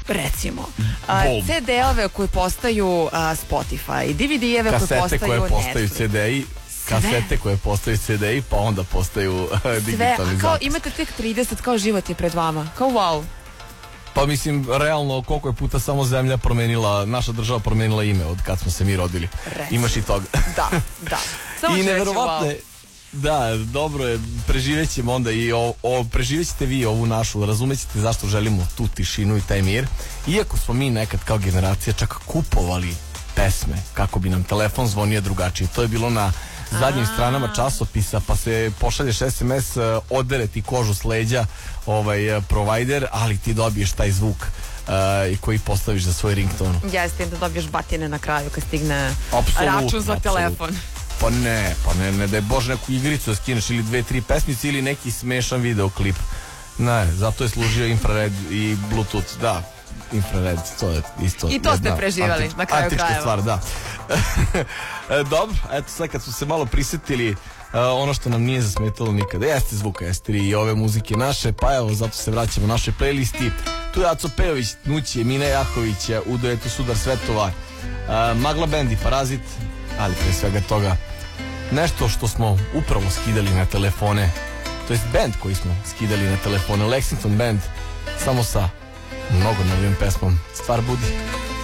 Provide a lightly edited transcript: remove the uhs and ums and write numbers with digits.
recimo, CD-ove koji postaju Spotify, DVD-eve koji postaju kasete koje postaju Netflix. CD-i, kasete koje postaju CD-i, pa onda postaju digitalizacije. Kao imate tek 30, kao život je pred vama, kao wow. Pa mislim, realno, koliko je puta samo zemlja promenila, naša država promenila ime od kad smo se mi rodili. Imaš i toga. Da. Samo i neverovatno je, da, dobro je, preživećemo onda i preživećete vi ovu našu, razumećete zašto želimo tu tišinu i taj mir. Iako smo mi nekad kao generacija čak kupovali pesme kako bi nam telefon zvonio drugačije. To je bilo na zadnjim stranama časopisa, pa se pošalješ SMS, odere ti kožu s leđa provajder, ali ti dobiješ taj zvuk i koji postaviš za svoj rington. Jeste, da dobiješ batine na kraju kad stigne Apsolutno. račun za telefon. Pa ne da je Bože neku igricu da skineš ili 2-3 pesmice ili neki smešan videoklip. Ne, zato je služio infrared i bluetooth, da. Infrared, to je isto. I to ste preživali na kraju krajeva. Stvar, da. Dobro, eto sad kad smo se malo prisetili ono što nam nije zasmetalo nikada, jeste zvuk S3 i ove muzike naše, pa evo zato se vraćamo našoj playlisti. Tu je Aco Pejović, Nuće, Mina Jahović, u duetu Sudar Svetova, Magla Band i Parazit, ali pre svega toga nešto što smo upravo skidali na telefone, to jest band koji smo skidali na telefone, Lexington Band, samo sa mnogo novijom pesmom Stvar budi.